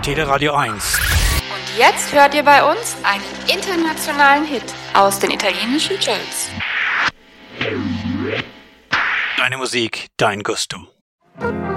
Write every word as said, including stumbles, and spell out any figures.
Teleradio eins. Und jetzt hört ihr bei uns einen internationalen Hit aus den italienischen Charts. Deine Musik, dein Gusto.